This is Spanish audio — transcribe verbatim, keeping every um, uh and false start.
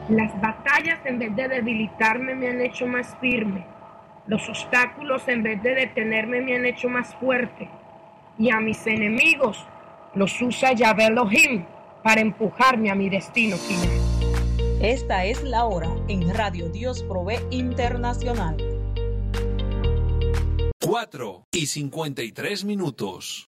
Las batallas, en vez de debilitarme, me han hecho más firme. Los obstáculos, en vez de detenerme, me han hecho más fuerte. Y a mis enemigos los usa Yahvé Elohim para empujarme a mi destino final. Esta es la hora en Radio Dios Provee Internacional. cuatro y cincuenta y tres minutos.